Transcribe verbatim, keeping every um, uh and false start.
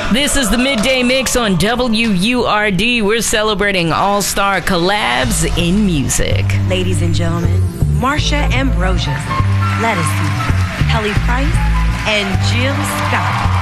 This is the Midday Mix on W U R D. We're celebrating all-star collabs in music. Ladies and gentlemen, Marsha Ambrosius, Lettuce, Kelly Price, and Jill Scott.